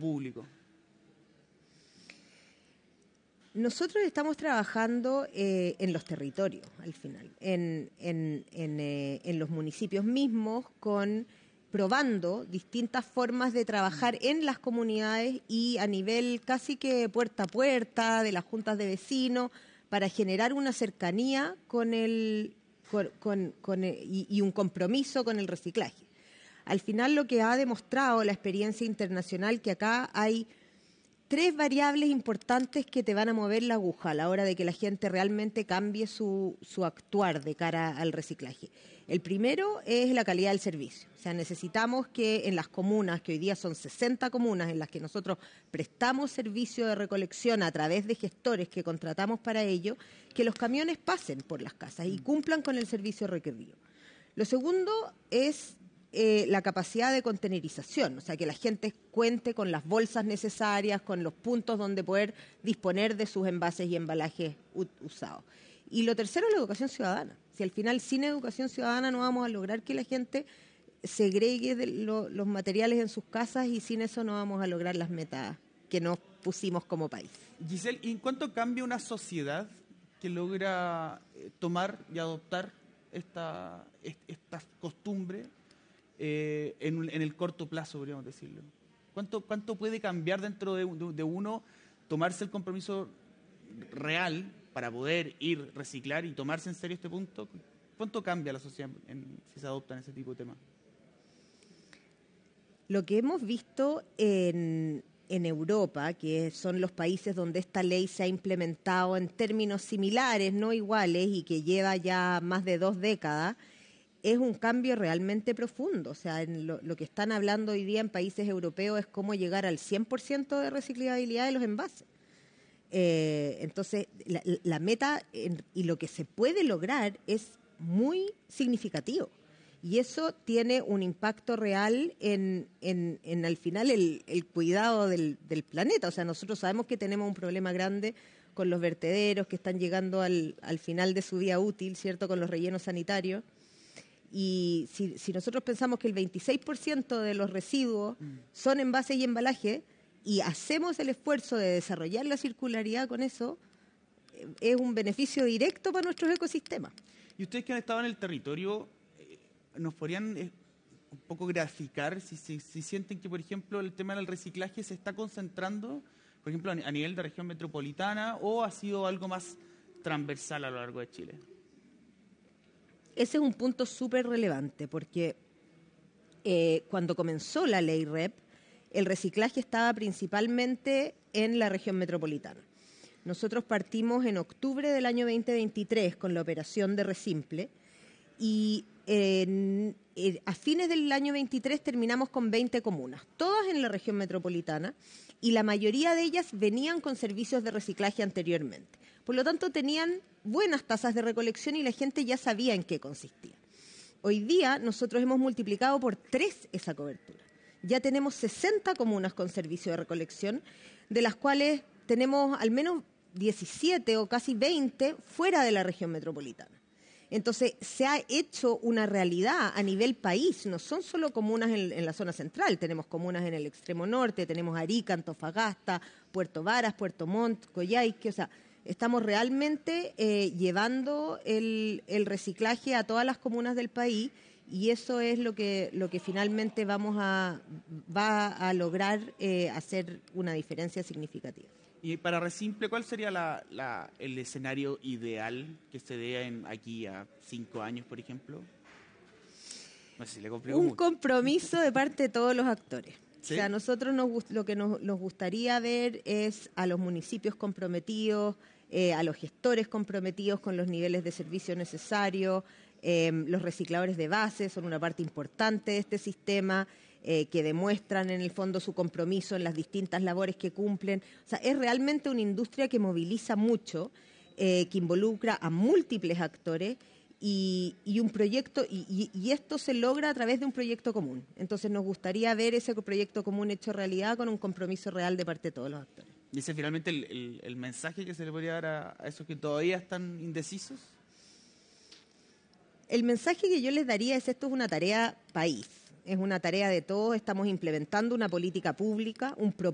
público? Nosotros estamos trabajando en los territorios, al final, en los municipios mismos, probando distintas formas de trabajar en las comunidades y a nivel casi que puerta a puerta de las juntas de vecinos para generar una cercanía y un compromiso con el reciclaje. Al final, lo que ha demostrado la experiencia internacional, que acá hay 3 variables importantes que te van a mover la aguja a la hora de que la gente realmente cambie su actuar de cara al reciclaje. El primero es la calidad del servicio. O sea, necesitamos que en las comunas, que hoy día son 60 comunas en las que nosotros prestamos servicio de recolección a través de gestores que contratamos para ello, que los camiones pasen por las casas y cumplan con el servicio requerido. Lo segundo es la capacidad de contenerización, o sea, que la gente cuente con las bolsas necesarias, con los puntos donde poder disponer de sus envases y embalajes usados. Y lo tercero es la educación ciudadana. Si al final sin educación ciudadana no vamos a lograr que la gente segregue los materiales en sus casas, y sin eso no vamos a lograr las metas que nos pusimos como país. Giselle, ¿y en cuánto cambia una sociedad que logra tomar y adoptar esta costumbre en el corto plazo, podríamos decirlo? ¿Cuánto puede cambiar dentro de uno tomarse el compromiso real para poder ir, reciclar y tomarse en serio este punto? ¿Cuánto cambia la sociedad si se adoptan ese tipo de temas? Lo que hemos visto en Europa, que son los países donde esta ley se ha implementado en términos similares, no iguales, y que lleva ya más de 2 décadas, es un cambio realmente profundo. O sea, lo que están hablando hoy día en países europeos es cómo llegar al 100% de reciclabilidad de los envases. Entonces, la meta y lo que se puede lograr es muy significativo. Y eso tiene un impacto real en al final, el cuidado del planeta. O sea, nosotros sabemos que tenemos un problema grande con los vertederos que están llegando al final de su vida útil, ¿cierto?, con los rellenos sanitarios. Y si nosotros pensamos que el 26% de los residuos son envases y embalajes, y hacemos el esfuerzo de desarrollar la circularidad con eso, es un beneficio directo para nuestros ecosistemas. Y ustedes que han estado en el territorio, ¿nos podrían un poco graficar si sienten que, por ejemplo, el tema del reciclaje se está concentrando, por ejemplo, a nivel de región metropolitana, o ha sido algo más transversal a lo largo de Chile? Ese es un punto súper relevante, porque cuando comenzó la ley REP, el reciclaje estaba principalmente en la región metropolitana. Nosotros partimos en octubre del año 2023 con la operación de Resimple, y a fines del año 23 terminamos con 20 comunas, todas en la región metropolitana, y la mayoría de ellas venían con servicios de reciclaje anteriormente. Por lo tanto, tenían buenas tasas de recolección y la gente ya sabía en qué consistía. Hoy día nosotros hemos multiplicado por 3 esa cobertura. Ya tenemos 60 comunas con servicio de recolección, de las cuales tenemos al menos 17 o casi 20 fuera de la región metropolitana. Entonces, se ha hecho una realidad a nivel país. No son solo comunas en la zona central. Tenemos comunas en el extremo norte, tenemos Arica, Antofagasta, Puerto Varas, Puerto Montt, Coyhaique. O sea, estamos realmente llevando el reciclaje a todas las comunas del país, y eso es lo que finalmente va a lograr hacer una diferencia significativa. Y para Resimple, ¿cuál sería el escenario ideal que se dé aquí a 5 años, por ejemplo? No sé si le complico mucho. Un compromiso de parte de todos los actores. ¿Sí? O sea, nosotros lo que nos gustaría ver es a los municipios comprometidos, a los gestores comprometidos con los niveles de servicio necesarios. Los recicladores de base son una parte importante de este sistema, que demuestran en el fondo su compromiso en las distintas labores que cumplen. O sea, es realmente una industria que moviliza mucho, que involucra a múltiples actores, y un proyecto, y esto se logra a través de un proyecto común. Entonces nos gustaría ver ese proyecto común hecho realidad con un compromiso real de parte de todos los actores. ¿Y ese finalmente el mensaje que se le podría dar a esos que todavía están indecisos? El mensaje que yo les daría es: esto es una tarea país, es una tarea de todos. Estamos implementando una política pública, un propósito